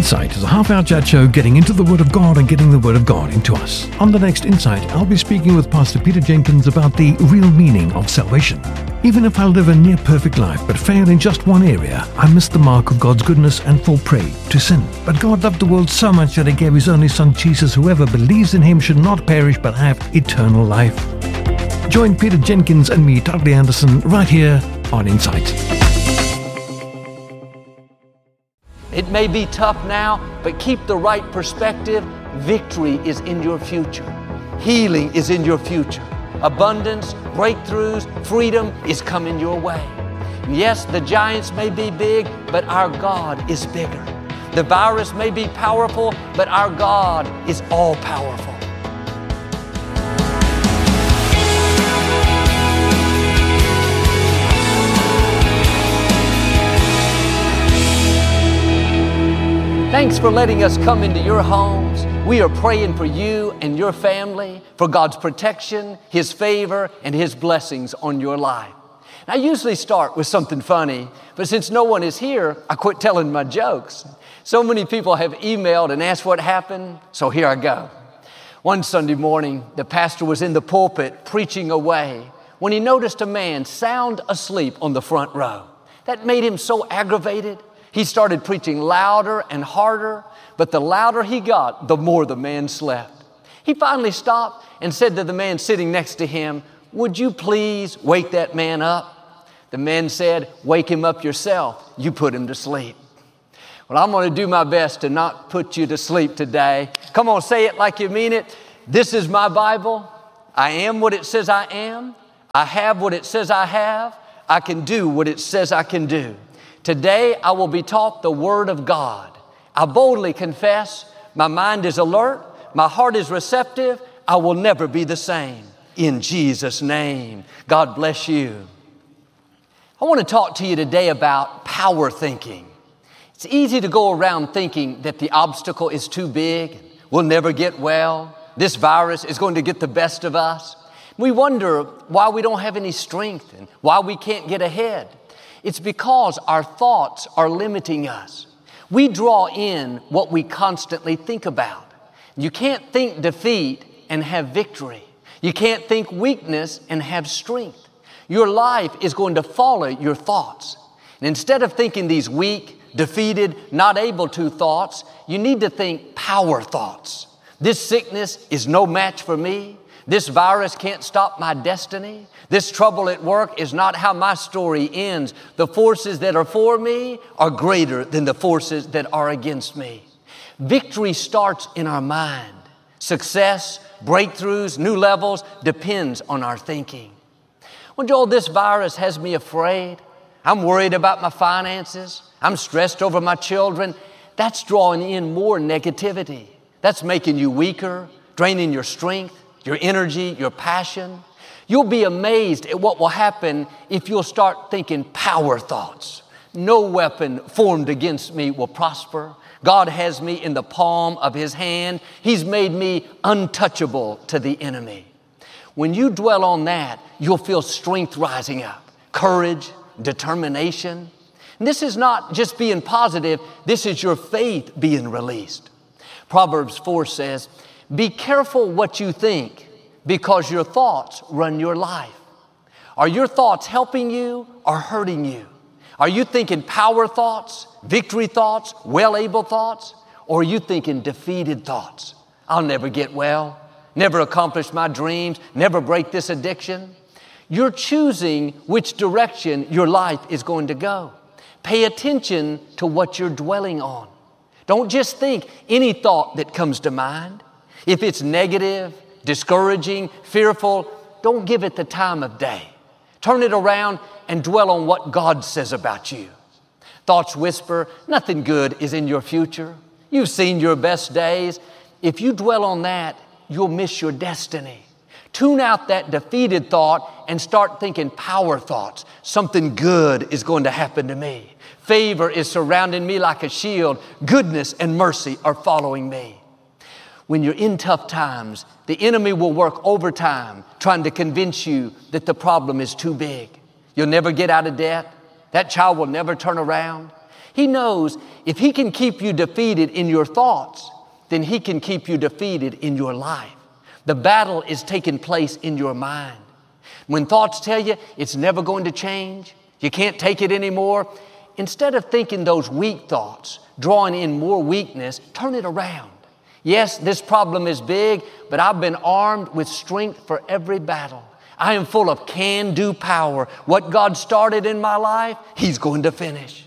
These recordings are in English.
Insight is a half-hour chat show getting into the Word of God and getting the Word of God into us. On the next Insight, I'll be speaking with Pastor Peter Jenkins about the real meaning of salvation. Even if I live a near-perfect life but fail in just one area, I miss the mark of God's goodness and fall prey to sin. But God loved the world so much that He gave His only Son Jesus. Whoever believes in Him should not perish but have eternal life. Join Peter Jenkins and me, Dudley Anderson, right here on Insight. It may be tough now, but keep the right perspective. Victory is in your future. Healing is in your future. Abundance, breakthroughs, freedom is coming your way. Yes, the giants may be big, but our God is bigger. The virus may be powerful, but our God is all powerful. Thanks for letting us come into your homes. We are praying for you and your family, for God's protection, His favor, and His blessings on your life. I usually start with something funny, but since no one is here, I quit telling my jokes. So many people have emailed and asked what happened, so here I go. One Sunday morning, the pastor was in the pulpit preaching away when he noticed a man sound asleep on the front row. That made him so aggravated. He started preaching louder and harder, but the louder he got, the more the man slept. He finally stopped and said to the man sitting next to him, "Would you please wake that man up?" The man said, "Wake him up yourself. You put him to sleep." Well, I'm going to do my best to not put you to sleep today. Come on, say it like you mean it. This is my Bible. I am what it says I am. I have what it says I have. I can do what it says I can do. Today, I will be taught the Word of God. I boldly confess, my mind is alert, my heart is receptive, I will never be the same. In Jesus' name, God bless you. I want to talk to you today about power thinking. It's easy to go around thinking that the obstacle is too big, we'll never get well, this virus is going to get the best of us. We wonder why we don't have any strength and why we can't get ahead. It's because our thoughts are limiting us. We draw in what we constantly think about. You can't think defeat and have victory. You can't think weakness and have strength. Your life is going to follow your thoughts. And instead of thinking these weak, defeated, not able to thoughts, you need to think power thoughts. This sickness is no match for me. This virus can't stop my destiny. This trouble at work is not how my story ends. The forces that are for me are greater than the forces that are against me. Victory starts in our mind. Success, breakthroughs, new levels depends on our thinking. Well, Joel, this virus has me afraid. I'm worried about my finances. I'm stressed over my children. That's drawing in more negativity. That's making you weaker, draining your strength, your energy, your passion. You'll be amazed at what will happen if you'll start thinking power thoughts. No weapon formed against me will prosper. God has me in the palm of His hand. He's made me untouchable to the enemy. When you dwell on that, you'll feel strength rising up, courage, determination. And this is not just being positive, this is your faith being released. Proverbs 4 says, "Be careful what you think, because your thoughts run your life." Are your thoughts helping you or hurting you? Are you thinking power thoughts, victory thoughts, well-able thoughts? Or are you thinking defeated thoughts? I'll never get well, never accomplish my dreams, never break this addiction. You're choosing which direction your life is going to go. Pay attention to what you're dwelling on. Don't just think any thought that comes to mind. If it's negative, discouraging, fearful, don't give it the time of day. Turn it around and dwell on what God says about you. Thoughts whisper, nothing good is in your future. You've seen your best days. If you dwell on that, you'll miss your destiny. Tune out that defeated thought and start thinking power thoughts. Something good is going to happen to me. Favor is surrounding me like a shield. Goodness and mercy are following me. When you're in tough times, the enemy will work overtime trying to convince you that the problem is too big. You'll never get out of debt. That child will never turn around. He knows if he can keep you defeated in your thoughts, then he can keep you defeated in your life. The battle is taking place in your mind. When thoughts tell you it's never going to change, you can't take it anymore, instead of thinking those weak thoughts, drawing in more weakness, turn it around. Yes, this problem is big, but I've been armed with strength for every battle. I am full of can-do power. What God started in my life, He's going to finish.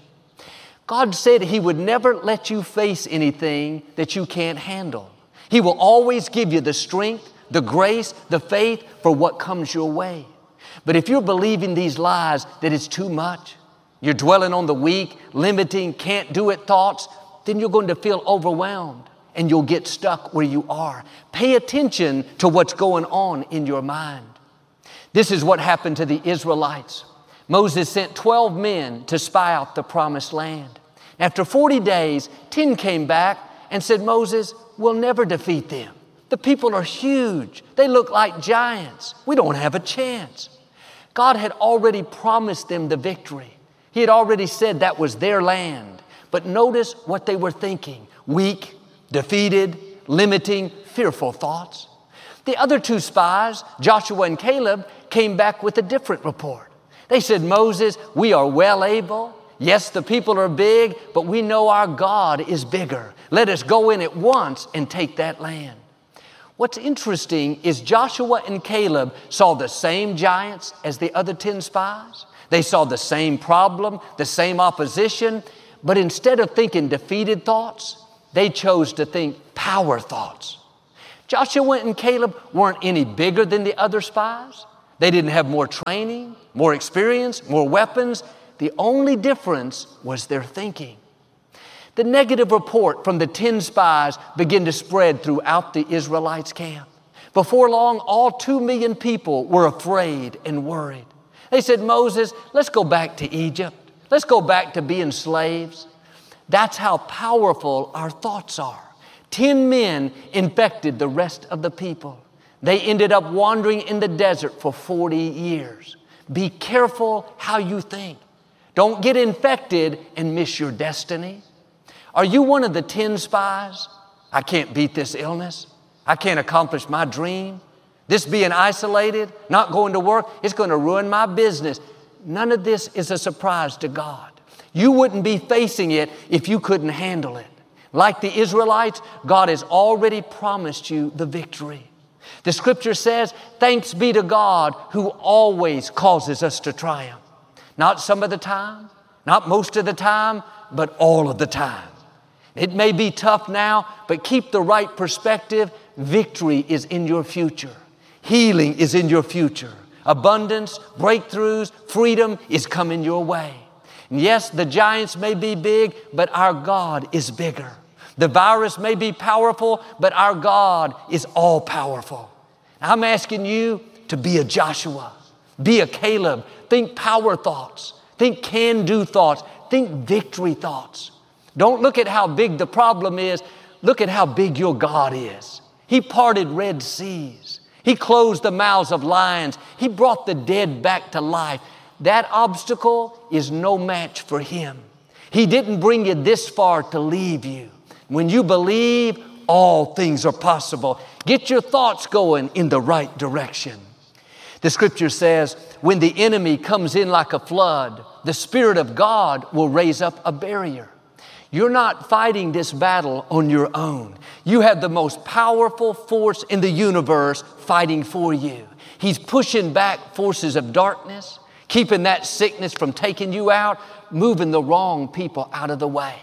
God said He would never let you face anything that you can't handle. He will always give you the strength, the grace, the faith for what comes your way. But if you're believing these lies that it's too much, you're dwelling on the weak, limiting, can't do it thoughts, then you're going to feel overwhelmed and you'll get stuck where you are. Pay attention to what's going on in your mind. This is what happened to the Israelites. Moses sent 12 men to spy out the promised land. After 40 days, 10 came back and said, Moses, we'll never defeat them. The people are huge. They look like giants. We don't have a chance. God had already promised them the victory. He had already said that was their land. But notice what they were thinking. Weak, defeated, limiting, fearful thoughts. The other two spies, Joshua and Caleb, came back with a different report. They said, Moses, we are well able. Yes, the people are big, but we know our God is bigger. Let us go in at once and take that land. What's interesting is Joshua and Caleb saw the same giants as the other 10 spies. They saw the same problem, the same opposition, but instead of thinking defeated thoughts, they chose to think power thoughts. Joshua and Caleb weren't any bigger than the other spies. They didn't have more training, more experience, more weapons. The only difference was their thinking. The negative report from the 10 spies began to spread throughout the Israelites' camp. Before long, all 2 million people were afraid and worried. They said, Moses, let's go back to Egypt. Let's go back to being slaves. That's how powerful our thoughts are. 10 men infected the rest of the people. They ended up wandering in the desert for 40 years. Be careful how you think. Don't get infected and miss your destiny. Are you one of the 10 spies? I can't beat this illness. I can't accomplish my dream. This being isolated, not going to work, it's going to ruin my business. None of this is a surprise to God. You wouldn't be facing it if you couldn't handle it. Like the Israelites, God has already promised you the victory. The scripture says, thanks be to God who always causes us to triumph. Not some of the time, not most of the time, but all of the time. It may be tough now, but keep the right perspective. Victory is in your future. Healing is in your future. Abundance, breakthroughs, freedom is coming your way. And yes, the giants may be big, but our God is bigger. The virus may be powerful, but our God is all powerful. I'm asking you to be a Joshua, be a Caleb. Think power thoughts, think can-do thoughts, think victory thoughts. Don't look at how big the problem is. Look at how big your God is. He parted Red Seas. He closed the mouths of lions. He brought the dead back to life. That obstacle is no match for Him. He didn't bring you this far to leave you. When you believe, all things are possible. Get your thoughts going in the right direction. The scripture says, when the enemy comes in like a flood, the Spirit of God will raise up a barrier. You're not fighting this battle on your own. You have the most powerful force in the universe fighting for you. He's pushing back forces of darkness, keeping that sickness from taking you out, moving the wrong people out of the way.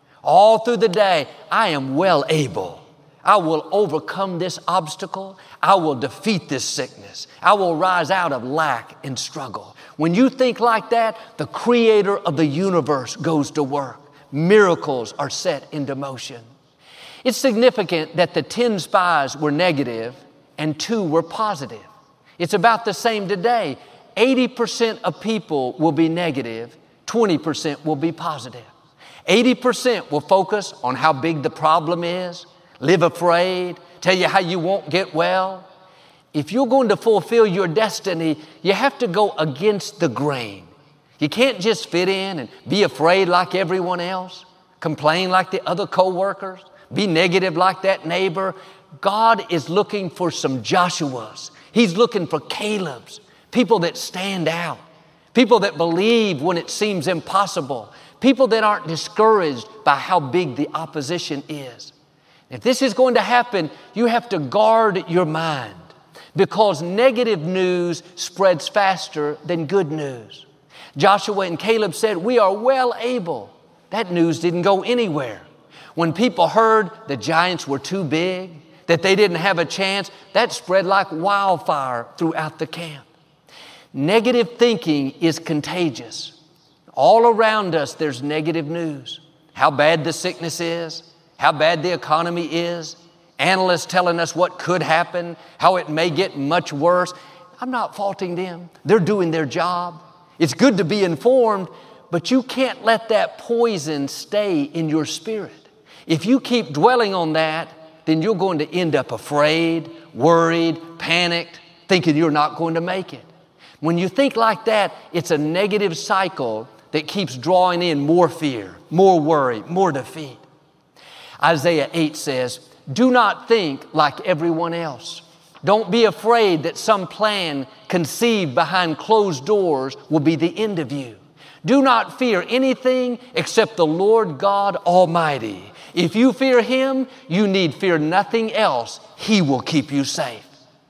All through the day, I am well able. I will overcome this obstacle. I will defeat this sickness. I will rise out of lack and struggle. When you think like that, the Creator of the universe goes to work. Miracles are set into motion. It's significant that the 10 spies were negative and 2 were positive. It's about the same today. 80% of people will be negative, 20% will be positive. 80% will focus on how big the problem is, live afraid, tell you how you won't get well. If you're going to fulfill your destiny, you have to go against the grain. You can't just fit in and be afraid like everyone else, complain like the other coworkers, be negative like that neighbor. God is looking for some Joshuas. He's looking for Calebs, people that stand out, people that believe when it seems impossible, people that aren't discouraged by how big the opposition is. If this is going to happen, you have to guard your mind because negative news spreads faster than good news. Joshua and Caleb said, "We are well able." That news didn't go anywhere. When people heard the giants were too big, that they didn't have a chance, that spread like wildfire throughout the camp. Negative thinking is contagious. All around us, there's negative news. How bad the sickness is, how bad the economy is, analysts telling us what could happen, how it may get much worse. I'm not faulting them. They're doing their job. It's good to be informed, but you can't let that poison stay in your spirit. If you keep dwelling on that, then you're going to end up afraid, worried, panicked, thinking you're not going to make it. When you think like that, it's a negative cycle that keeps drawing in more fear, more worry, more defeat. Isaiah 8 says, "Do not think like everyone else. Don't be afraid that some plan conceived behind closed doors will be the end of you. Do not fear anything except the Lord God Almighty. If you fear Him, you need fear nothing else. He will keep you safe."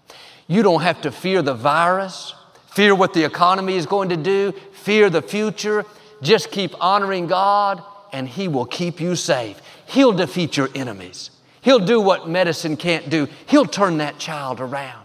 You don't have to fear the virus, fear what the economy is going to do, fear the future. Just keep honoring God and He will keep you safe. He'll defeat your enemies. He'll do what medicine can't do. He'll turn that child around.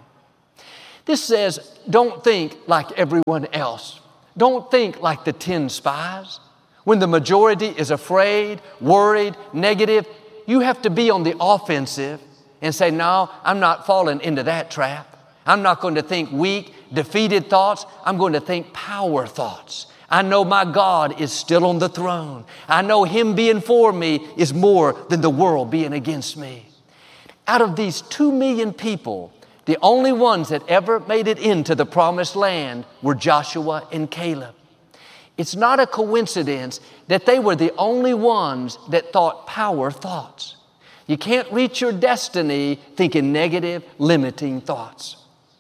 This says, don't think like everyone else. Don't think like the 10 spies. When the majority is afraid, worried, negative, you have to be on the offensive and say, "No, I'm not falling into that trap. I'm not going to think weak, defeated thoughts. I'm going to think power thoughts. I know my God is still on the throne. I know Him being for me is more than the world being against me." Out of these 2 million people, the only ones that ever made it into the promised land were Joshua and Caleb. It's not a coincidence that they were the only ones that thought power thoughts. You can't reach your destiny thinking negative, limiting thoughts.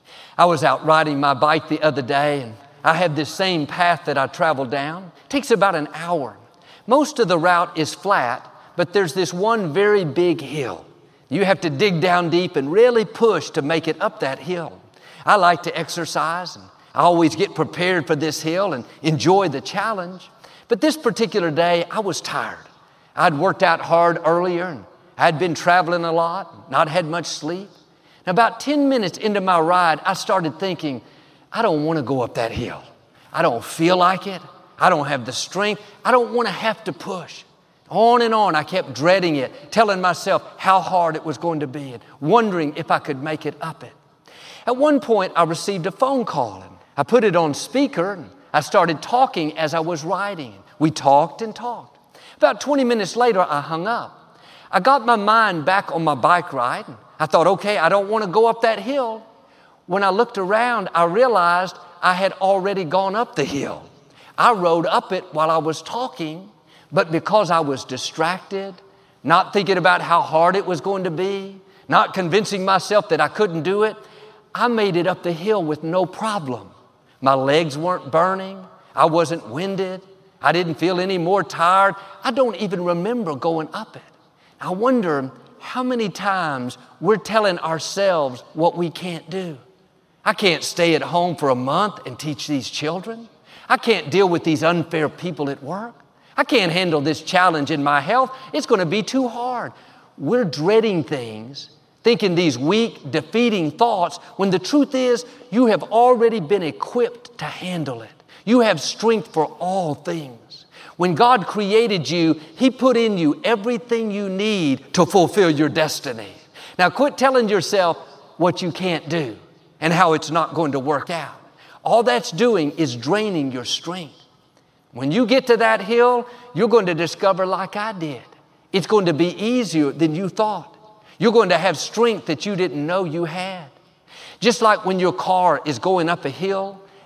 I was out riding my bike the other day, and I have this same path that I travel down. It takes about an hour. Most of the route is flat, but there's this one very big hill. You have to dig down deep and really push to make it up that hill. I like to exercise, and I always get prepared for this hill and enjoy the challenge. But this particular day, I was tired. I'd worked out hard earlier, and I'd been traveling a lot, not had much sleep. And about 10 minutes into my ride, I started thinking, I don't want to go up that hill. I don't feel like it. I don't have the strength. I don't want to have to push. On and on, I kept dreading it, telling myself how hard it was going to be and wondering if I could make it up it. At one point, I received a phone call, and I put it on speaker, and I started talking as I was riding. We talked and talked. About 20 minutes later, I hung up. I got my mind back on my bike ride, and I thought, okay, I don't want to go up that hill. When I looked around, I realized I had already gone up the hill. I rode up it while I was talking, but because I was distracted, not thinking about how hard it was going to be, not convincing myself that I couldn't do it, I made it up the hill with no problem. My legs weren't burning. I wasn't winded. I didn't feel any more tired. I don't even remember going up it. I wonder how many times we're telling ourselves what we can't do. I can't stay at home for a month and teach these children. I can't deal with these unfair people at work. I can't handle this challenge in my health. It's going to be too hard. We're dreading things, thinking these weak, defeating thoughts, when the truth is you have already been equipped to handle it. You have strength for all things. When God created you, He put in you everything you need to fulfill your destiny. Now quit telling yourself what you can't do and how it's not going to work out. All that's doing is draining your strength. When you get to that hill, you're going to discover, like I did, it's going to be easier than you thought. You're going to have strength that you didn't know you had. Just like when your car is going up a hill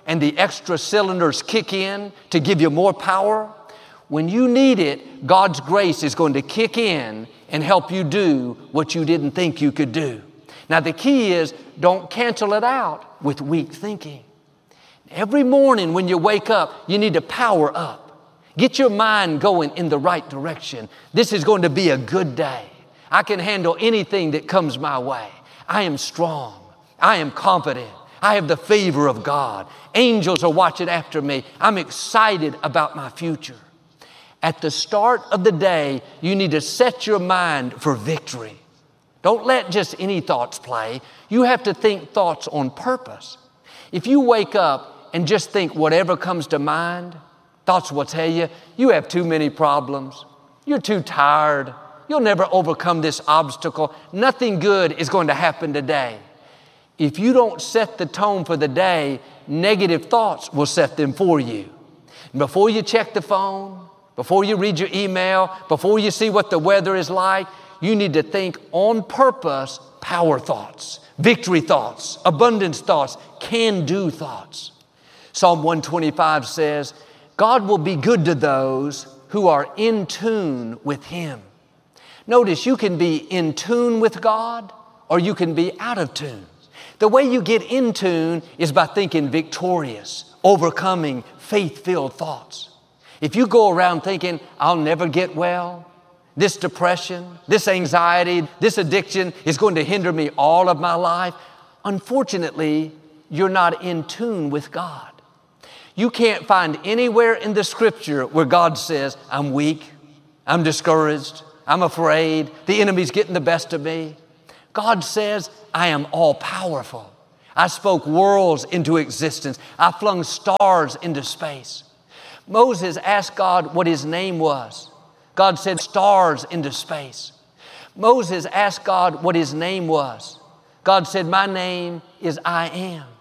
and the extra cylinders kick in to give you more power, when you need it, God's grace is going to kick in and help you do what you didn't think you could do. Now, the key is don't cancel it out with weak thinking. Every morning when you wake up, you need to power up. Get your mind going in the right direction. This is going to be a good day. I can handle anything that comes my way. I am strong. I am confident. I have the favor of God. Angels are watching after me. I'm excited about my future. At the start of the day, you need to set your mind for victory. Don't let just any thoughts play. You have to think thoughts on purpose. If you wake up and just think whatever comes to mind, thoughts will tell you, you have too many problems. You're too tired. You'll never overcome this obstacle. Nothing good is going to happen today. If you don't set the tone for the day, negative thoughts will set them for you. Before you check the phone, before you read your email, before you see what the weather is like, you need to think on purpose power thoughts, victory thoughts, abundance thoughts, can-do thoughts. Psalm 125 says, God will be good to those who are in tune with Him. Notice you can be in tune with God or you can be out of tune. The way you get in tune is by thinking victorious, overcoming, faith-filled thoughts. If you go around thinking, I'll never get well, this depression, this anxiety, this addiction is going to hinder me all of my life, unfortunately, you're not in tune with God. You can't find anywhere in the Scripture where God says, I'm weak, I'm discouraged, I'm afraid, the enemy's getting the best of me. God says, I am all-powerful. I spoke worlds into existence. I flung stars into space. Moses asked God what his name was. God said, stars into space. Moses asked God what his name was. God said, my name is I Am.